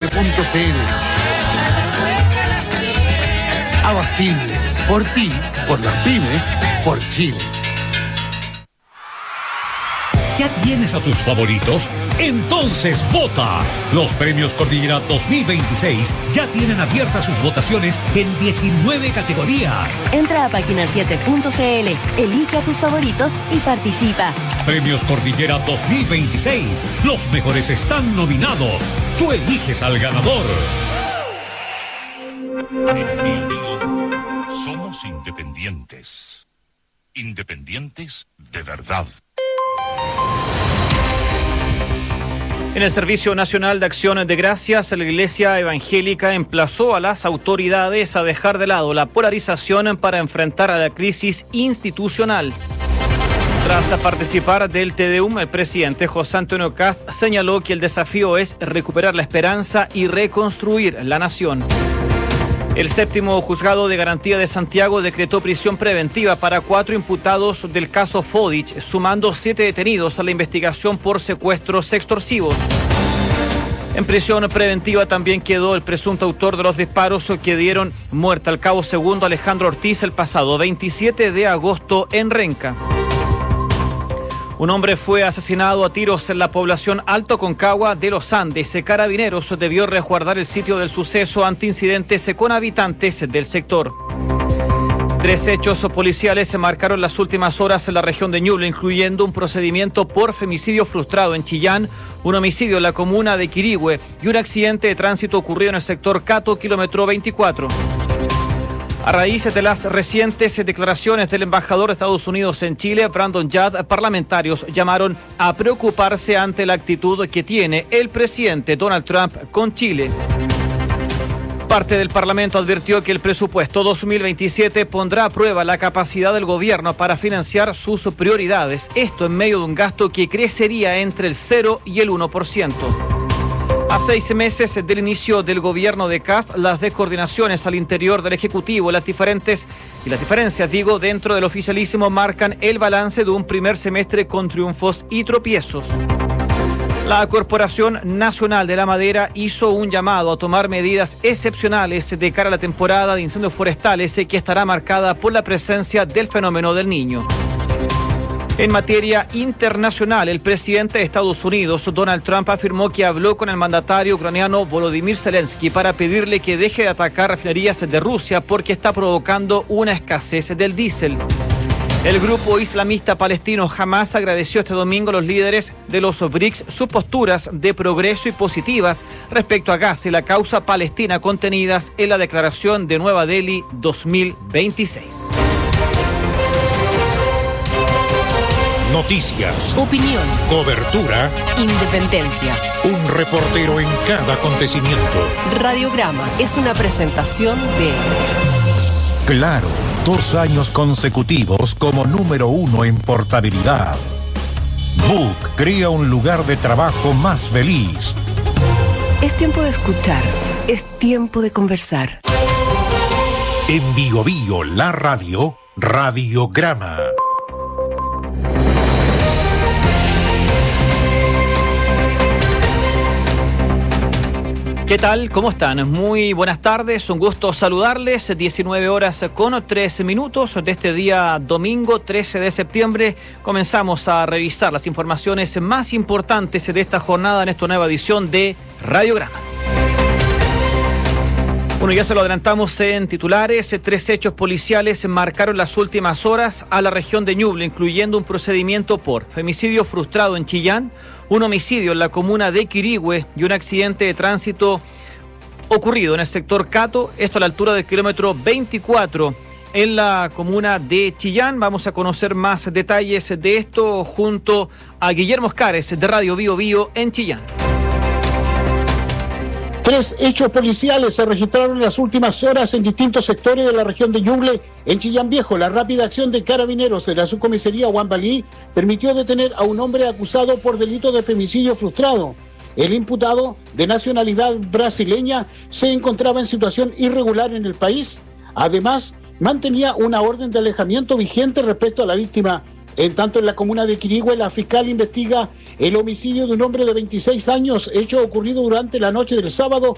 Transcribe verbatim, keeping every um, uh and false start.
punto c l. Abastible, por ti, por las pymes, por Chile. ¿Ya tienes a tus favoritos? Entonces vota. Los premios Cordillera dos mil veintiséis ya tienen abiertas sus votaciones en diecinueve categorías. Entra a página siete punto c l, elige a tus favoritos y participa. Premios Cordillera dos mil veintiséis. Los mejores están nominados. Tú eliges al ganador. En Bio somos independientes. Independientes de verdad. En el Servicio Nacional de Acción de Gracias, la Iglesia Evangélica emplazó a las autoridades a dejar de lado la polarización para enfrentar a la crisis institucional. Tras participar del Te Deum, el presidente José Antonio Kast señaló que el desafío es recuperar la esperanza y reconstruir la nación. El séptimo juzgado de garantía de Santiago decretó prisión preventiva para cuatro imputados del caso Fodich, sumando siete detenidos a la investigación por secuestros extorsivos. En prisión preventiva también quedó el presunto autor de los disparos que dieron muerte al cabo segundo Alejandro Ortiz el pasado veintisiete de agosto en Renca. Un hombre fue asesinado a tiros en la población Alto Concagua de los Andes. Carabineros debió resguardar el sitio del suceso ante incidentes con habitantes del sector. Tres hechos policiales se marcaron las últimas horas en la región de Ñuble, incluyendo un procedimiento por femicidio frustrado en Chillán, un homicidio en la comuna de Quirihue y un accidente de tránsito ocurrido en el sector Cato, kilómetro veinticuatro. A raíz de las recientes declaraciones del embajador de Estados Unidos en Chile, Brandon Judd, parlamentarios llamaron a preocuparse ante la actitud que tiene el presidente Donald Trump con Chile. Parte del Parlamento advirtió que el presupuesto dos mil veintisiete pondrá a prueba la capacidad del gobierno para financiar sus prioridades. Esto en medio de un gasto que crecería entre el cero y el uno por ciento. A seis meses del inicio del gobierno de Kast, las descoordinaciones al interior del Ejecutivo, las diferentes y las diferencias, digo, dentro del oficialismo marcan el balance de un primer semestre con triunfos y tropiezos. La Corporación Nacional de la Madera hizo un llamado a tomar medidas excepcionales de cara a la temporada de incendios forestales que estará marcada por la presencia del fenómeno del Niño. En materia internacional, el presidente de Estados Unidos, Donald Trump, afirmó que habló con el mandatario ucraniano Volodymyr Zelensky para pedirle que deje de atacar refinerías de Rusia porque está provocando una escasez del diésel. El grupo islamista palestino Hamas agradeció este domingo a los líderes de los B R I C S sus posturas de progreso y positivas respecto a Gaza y la causa palestina contenidas en la Declaración de Nueva Delhi dos mil veintiséis. Noticias, Opinión, cobertura, independencia. un reportero en cada acontecimiento. Radiograma es una presentación de Claro, dos años consecutivos como número uno en portabilidad. Book crea un lugar de trabajo más feliz. Es tiempo de escuchar, es tiempo de conversar. En Bio Bio, la radio, Radiograma. ¿Qué tal? ¿Cómo están? Muy buenas tardes, un gusto saludarles. diecinueve horas con tres minutos de este día domingo trece de septiembre. Comenzamos a revisar las informaciones más importantes de esta jornada en esta nueva edición de Radiograma. Bueno, ya se lo adelantamos en titulares. Tres hechos policiales marcaron las últimas horas a la región de Ñuble, incluyendo un procedimiento por femicidio frustrado en Chillán, un homicidio en la comuna de Quirihue y un accidente de tránsito ocurrido en el sector Cato, esto a la altura del kilómetro veinticuatro en la comuna de Chillán. Vamos a conocer más detalles de esto junto a Guillermo Oscares de Radio Bio Bio en Chillán. Tres hechos policiales se registraron en las últimas horas en distintos sectores de la región de Ñuble. En Chillán Viejo, la rápida acción de carabineros de la subcomisaría Huambalí permitió detener a un hombre acusado por delito de femicidio frustrado. El imputado, de nacionalidad brasileña, se encontraba en situación irregular en el país. Además, mantenía una orden de alejamiento vigente respecto a la víctima. En tanto, en la comuna de Quirihue, la fiscal investiga el homicidio de un hombre de veintiséis años, hecho ocurrido durante la noche del sábado